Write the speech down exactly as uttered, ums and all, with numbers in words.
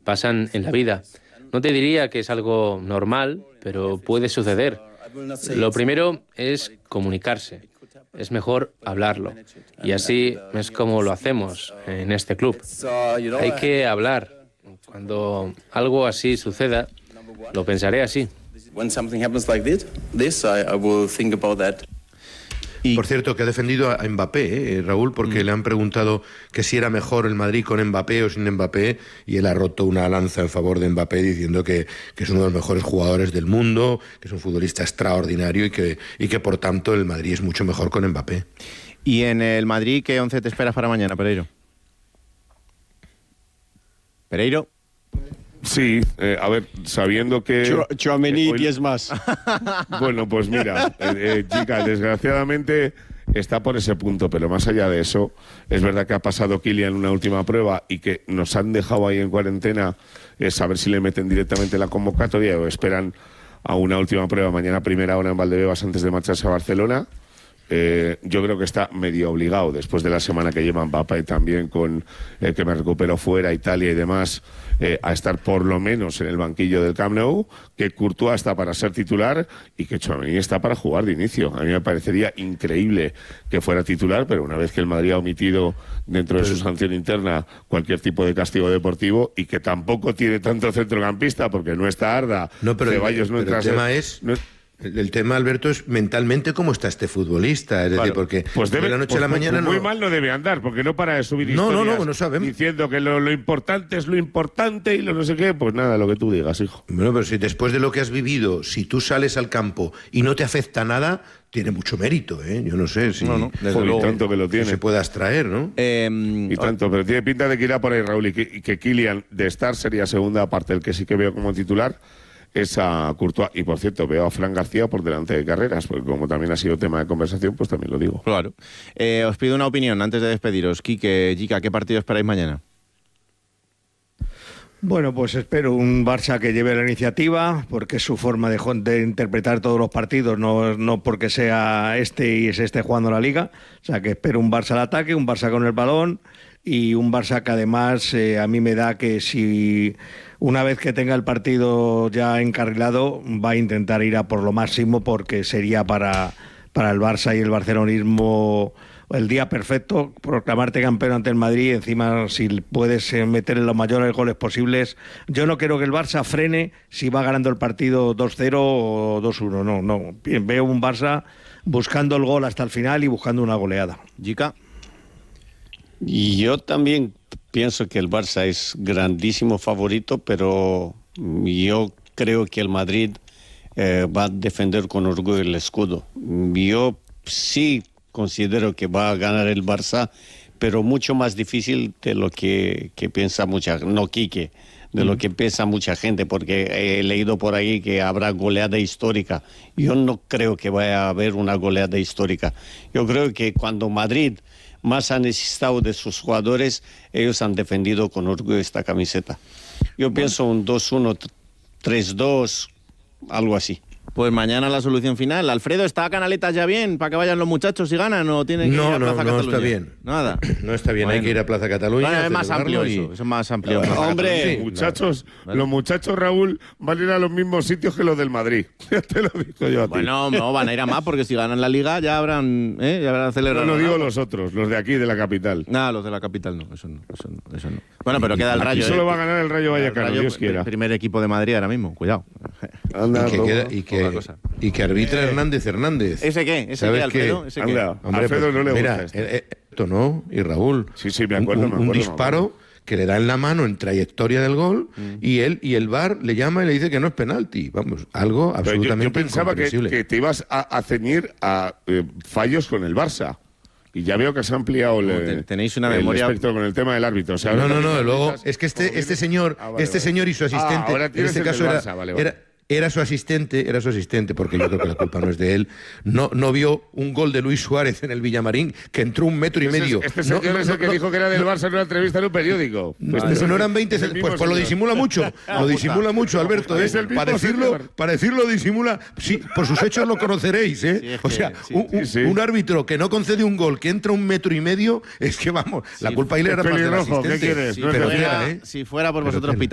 pasan en la vida. No te diría que es algo normal, pero puede suceder. Lo primero es comunicarse. Es mejor hablarlo. Y así es como lo hacemos en este club. Hay que hablar. Cuando algo así suceda, lo pensaré así. Y por cierto, que ha defendido a Mbappé, ¿eh, Raúl? Porque mm. le han preguntado que si era mejor el Madrid con Mbappé o sin Mbappé, y él ha roto una lanza en favor de Mbappé diciendo que, que es uno de los mejores jugadores del mundo, que es un futbolista extraordinario y que, y que por tanto el Madrid es mucho mejor con Mbappé. ¿Y en el Madrid qué once te esperas para mañana, Pereiro? Pereiro. Sí, eh, a ver, sabiendo que... Tchouaméni, diez más. Bueno, pues mira, eh, eh, chica, desgraciadamente está por ese punto, pero más allá de eso, es verdad que ha pasado Kylian una última prueba y que nos han dejado ahí en cuarentena, eh, saber si le meten directamente la convocatoria o esperan a una última prueba mañana a primera hora en Valdebebas antes de marcharse a Barcelona. Eh, yo creo que está medio obligado después de la semana que lleva Mbappé también con el eh, que me recuperó fuera, Italia y demás, eh, a estar por lo menos en el banquillo del Camp Nou, que Courtois está para ser titular y que Tchouaméni está para jugar de inicio. A mí me parecería increíble que fuera titular, pero una vez que el Madrid ha omitido dentro de su sanción interna cualquier tipo de castigo deportivo y que tampoco tiene tanto centrocampista porque no está Arda, no, pero Ceballos el, no entra. El tema es... No, El tema, Alberto, es mentalmente cómo está este futbolista. Es decir, claro, porque pues debe, de la noche pues a la mañana muy no... mal no debe andar, porque no para de subir no, historias no, no, no sabemos. diciendo que lo, lo importante es lo importante y lo no sé qué. Pues nada, lo que tú digas, hijo. Bueno, pero si después de lo que has vivido, si tú sales al campo y no te afecta nada, tiene mucho mérito, ¿eh? Yo no sé si... No, no, desde Joder, luego, tanto que lo tiene. Se puede abstraer, ¿no? Eh, y tanto, pero tiene pinta de que irá por ahí, Raúl, y que, y que Kylian de estar sería segunda, aparte del que sí que veo como titular, es a Courtois. Y por cierto, veo a Fran García por delante de Carreras, porque como también ha sido tema de conversación, pues también lo digo. Claro. Eh, os pido una opinión antes de despediros. Quique, Jica, ¿qué partido esperáis mañana? Bueno, pues espero un Barça que lleve la iniciativa, porque es su forma de, de interpretar todos los partidos, no, no porque sea este y es este jugando la Liga. O sea, que espero un Barça al ataque, un Barça con el balón y un Barça que además eh, a mí me da que si una vez que tenga el partido ya encarrilado va a intentar ir a por lo máximo, porque sería para, para el Barça y el barcelonismo el día perfecto, proclamarte campeón ante el Madrid, encima si puedes meter los mayores goles posibles. Yo no quiero que el Barça frene si va ganando el partido dos cero o dos uno, no, no. Veo un Barça buscando el gol hasta el final y buscando una goleada. Jica. Y yo también pienso que el Barça es grandísimo favorito, pero yo creo que el Madrid eh, va a defender con orgullo el escudo. Yo sí considero que va a ganar el Barça, pero mucho más difícil de lo que, que piensa mucha gente, no Quique, de mm. lo que piensa mucha gente, porque he leído por ahí que habrá goleada histórica. Yo no creo que vaya a haber una goleada histórica. Yo creo que cuando Madrid más ha necesitado de sus jugadores, ellos han defendido con orgullo esta camiseta. Yo bueno. pienso un dos uno, tres dos, algo así. Pues mañana la solución final. Alfredo, ¿está Canaletas ya bien para que vayan los muchachos y ganan o tienen que no, ir a Plaza no, Cataluña? No, está bien. Nada. No está bien, bueno. Hay que ir a Plaza Cataluña. Bueno, es más amplio y... eso, eso es más amplio. No, hombre, sí, muchachos, vale. Los muchachos, Raúl, van a ir a los mismos sitios que los del Madrid. Ya te lo digo yo a ti. Bueno, no, van a ir a más porque si ganan la Liga ya habrán, ¿eh? ya habrán celebrado. No, no digo los otros, los de aquí, de la capital. No, los de la capital no, eso no, eso no. Eso no. Bueno, pero queda el Rayo. Aquí solo ¿eh? va a ganar el Rayo Vallecano, Dios quiera. El primer equipo de Madrid ahora mismo, cuidado. Anda, y que, queda, y que, y que arbitra eh, Hernández Hernández. ¿Ese qué? ¿Ese qué, Alfredo? ¿Ese qué? Hombre, Alfredo no le gusta mira, esto. Eh, esto no, y Raúl. Sí, sí, me acuerdo, un, me acuerdo. Un disparo me acuerdo. que le da en la mano en trayectoria del gol mm. y él y el V A R le llama y le dice que no es penalti. Vamos, algo absolutamente yo, yo pensaba que, que te ibas a, a ceñir a eh, fallos con el Barça. Y ya veo que se ha ampliado el, tenéis una el memoria espectro con el tema del árbitro. O sea, no, no, no, luego es que este, este señor, ah, vale, este vale. señor y su asistente, ah, en este caso era, Barça, vale, vale. era Era su asistente, era su asistente, porque yo creo que la culpa no es de él. No, no vio un gol de Luis Suárez en el Villamarín, que entró un metro y medio. Este, este señor no, es no, el que no, dijo que era del no, Barça en una entrevista en un periódico. No, pues no eran veinte, pues, pues lo disimula mucho. Lo disimula mucho, Alberto. ¿eh? Para decirlo, para decirlo disimula. Sí, por sus hechos lo conoceréis, ¿eh? Sí, es que, o sea, sí, un, sí, sí. un árbitro que no concede un gol, que entra un metro y medio, es que vamos, sí, la culpa ahí le era para el asistente. ¿Qué quieres? Si, no fuera, ¿eh? si fuera por vosotros,